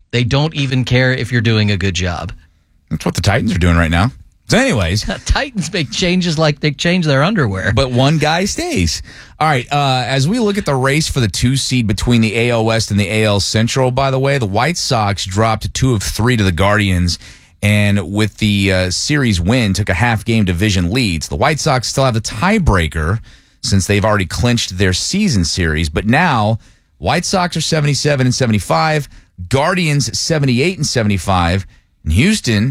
They don't even care if you're doing a good job. That's what the Titans are doing right now. So anyways. Titans make changes like they change their underwear. But one guy stays. All right, as we look at the race for the 2 seed between the AL West and the AL Central, by the way, the White Sox dropped 2 of 3 to the Guardians, and with the series win, took a half-game division lead. So the White Sox still have the tiebreaker since they've already clinched their season series. But now, White Sox are 77 and 75, Guardians 78 and 75, and Houston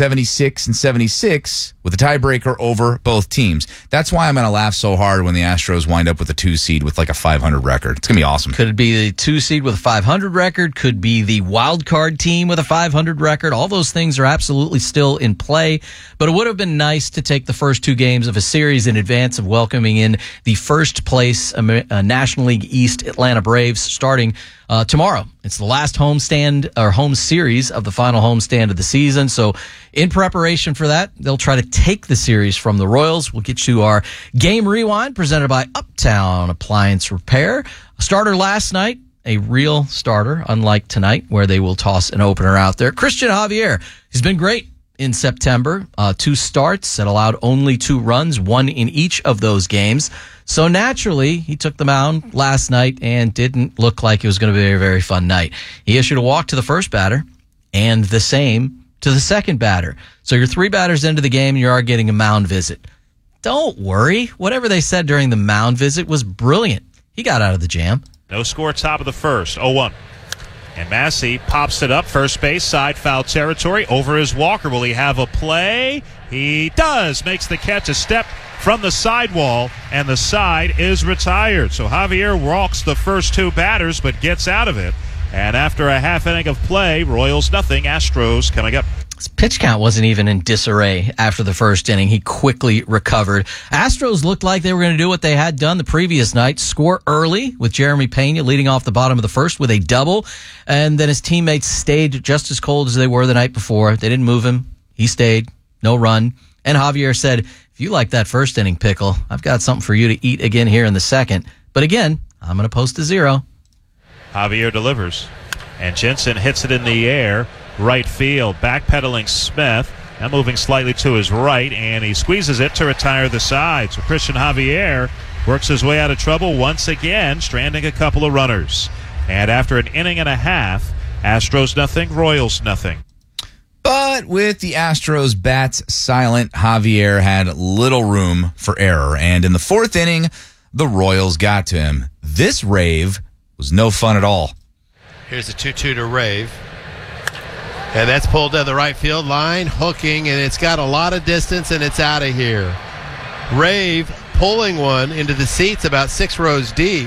76 and 76 with a tiebreaker over both teams. That's why I'm going to laugh so hard when the Astros wind up with a 2 seed with like a 500 record. It's going to be awesome. Could it be the 2 seed with a 500 record? Could be the wild card team with a 500 record. All those things are absolutely still in play. But it would have been nice to take the first 2 games of a series in advance of welcoming in the first place National League East Atlanta Braves starting tomorrow. It's the last homestand or home series of the final homestand of the season. So in preparation for that, they'll try to take the series from the Royals. We'll get you our game rewind presented by Uptown Appliance Repair. A starter last night, a real starter, unlike tonight where they will toss an opener out there. Christian Javier, he's been great in September. 2 starts that allowed only 2 runs, 1 in each of those games. So naturally, he took the mound last night and didn't look like it was going to be a very, very fun night. He issued a walk to the first batter and the same to the second batter. So you're 3 batters into the game and you are getting a mound visit. Don't worry. Whatever they said during the mound visit was brilliant. He got out of the jam. No score, top of the first, 0-1. And Massey pops it up, first base, side foul territory, over his Walker. Will he have a play? He does. Makes the catch, a step from the sidewall, and the side is retired. So Javier walks the first 2 batters, but gets out of it. And after a half inning of play, Royals nothing, Astros coming up. His pitch count wasn't even in disarray after the first inning. He quickly recovered. Astros looked like they were going to do what they had done the previous night, score early with Jeremy Pena leading off the bottom of the first with a double, and then his teammates stayed just as cold as they were the night before. They didn't move him. He stayed. No run. And Javier said, if you like that first inning, Pickle, I've got something for you to eat again here in the second. But again, I'm going to post a 0. Javier delivers. And Jensen hits it in the air. Right field. Backpedaling Smith. Now moving slightly to his right. And he squeezes it to retire the side. So Christian Javier works his way out of trouble once again, stranding a couple of runners. And after an inning and a half, Astros nothing, Royals nothing. But with the Astros bats silent, Javier had little room for error. And in the 4th inning, the Royals got to him. This rave was no fun at all. Here's the 2-2 to Rave. And that's pulled down the right field line, hooking, and it's got a lot of distance, and it's out of here. Rave pulling one into the seats about 6 rows deep.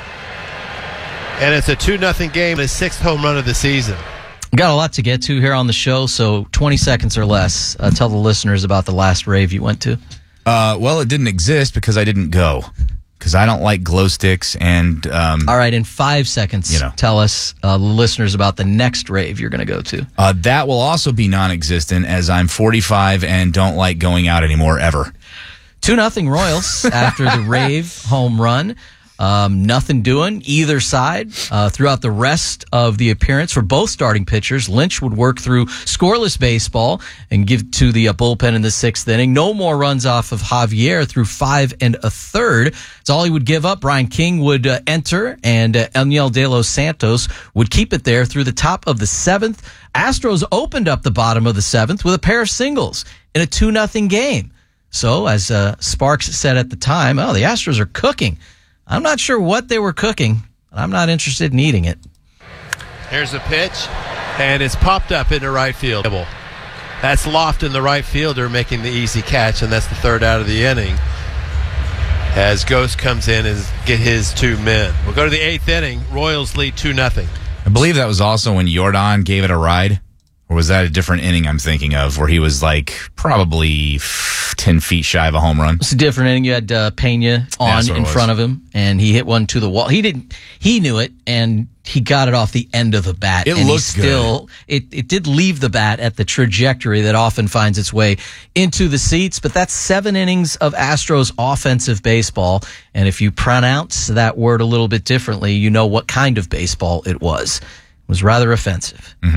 And it's a 2-0 game, his 6th home run of the season. Got a lot to get to here on the show, so 20 seconds or less. Tell the listeners about the last rave you went to. Well, it didn't exist because I didn't go. Because I don't like glow sticks and... All right, in 5 seconds, tell us, the listeners, about the next rave you're going to go to. That will also be non-existent as I'm 45 and don't like going out anymore, ever. 2-0 Royals after the rave home run. Nothing doing either side throughout the rest of the appearance for both starting pitchers. Lynch would work through scoreless baseball and give to the bullpen in the 6th inning. No more runs off of Javier through 5 1/3. It's all he would give up. Brian King would enter, and Eniel De Los Santos would keep it there through the top of the 7th. Astros opened up the bottom of the 7th with a pair of singles in a 2-0 game. So, as Sparks said at the time, the Astros are cooking. I'm not sure what they were cooking, but I'm not interested in eating it. Here's a pitch, and it's popped up into right field. That's Lofton, the right fielder, making the easy catch, and that's the 3rd out of the inning. As Ghost comes in and get his 2 men. We'll go to the 8th inning. Royals lead 2-0. I believe that was also when Jordan gave it a ride. Or was that a different inning I'm thinking of where he was like probably 10 feet shy of a home run? It's a different inning. You had Pena on in front of him, and he hit one to the wall. He knew it, and he got it off the end of the bat. It looked good. It did leave the bat at the trajectory that often finds its way into the seats, but that's 7 innings of Astros offensive baseball, and if you pronounce that word a little bit differently, you know what kind of baseball it was. It was rather offensive.